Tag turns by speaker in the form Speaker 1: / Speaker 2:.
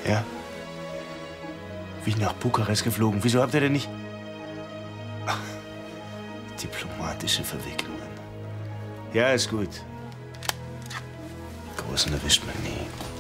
Speaker 1: Ja? Wie nach Bukarest geflogen. Wieso habt ihr denn nicht... Ach, diplomatische Verwicklungen. Ja, ist gut. Großen erwischt man nie.